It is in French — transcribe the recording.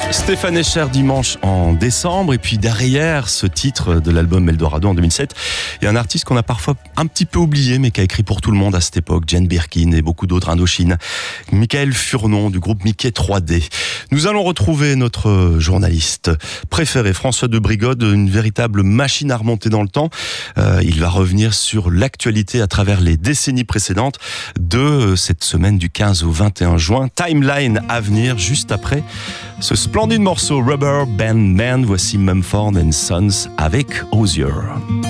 Stéphane Escher dimanche en décembre, et puis derrière ce titre de l'album Eldorado en 2007, il y a un artiste qu'on a parfois un petit peu oublié mais qui a écrit pour tout le monde à cette époque, Jane Birkin et beaucoup d'autres, Indochine, Michael Furnon du groupe Mickey 3D. Nous allons retrouver notre journaliste préféré, François de Brigode, une véritable machine à remonter dans le temps. Il va revenir sur l'actualité à travers les décennies précédentes de cette semaine du 15 au 21 juin. Timeline à venir juste après ce splendide morceau Rubber Band Man. Voici Mumford & Sons avec Hozier.